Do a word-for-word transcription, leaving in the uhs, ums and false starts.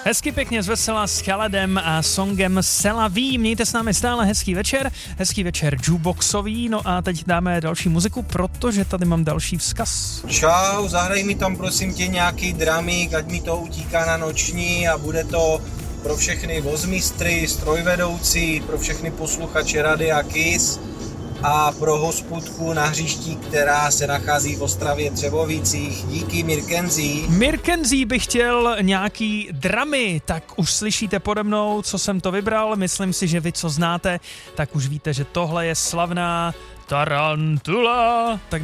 Hezky pěkně zvesela s Khaledem a songem Sela ví. Mějte s námi stále hezký večer, hezký večer jukeboxový, no a teď dáme další muziku, protože tady mám další vzkaz. Čau, zahraj mi tam prosím tě nějaký dramík, ať mi to utíká na noční a bude to pro všechny vozmistry, strojvedoucí, pro všechny posluchače Radia Kiss a pro hospodku na hřišti, která se nachází v Ostravě Třebovicích. Díky, Mirkenzí. Mirkenzí bych chtěl nějaký dramy, tak už slyšíte pode mnou, co jsem to vybral. Myslím si, že vy, co znáte, tak už víte, že tohle je slavná Tarantula. Tak